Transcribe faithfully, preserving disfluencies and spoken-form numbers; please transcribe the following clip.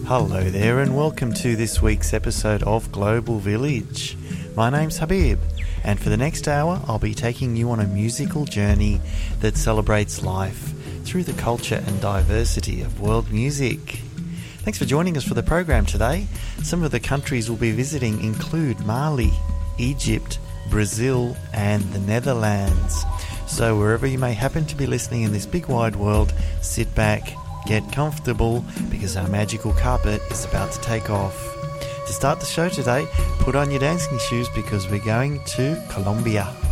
Hello there and welcome to this week's episode of Global Village. My name's Habib, and for the next hour I'll be taking you on a musical journey that celebrates life through the culture and diversity of world music. Thanks for joining us for the program today. Some of the countries we'll be visiting include Mali, Egypt, Brazil and the Netherlands. So wherever you may happen to be listening in this big wide world, sit back, get comfortable, because our magical carpet is about to take off. To start the show today, put on your dancing shoes because we're going to Colombia.